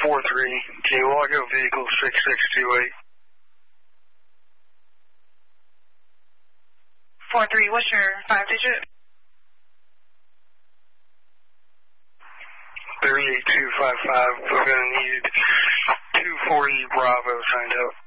4-3. Can you log out vehicle 6628? 4-3, what's your 5-digit? 38255. We're going to need 240 Bravo signed out.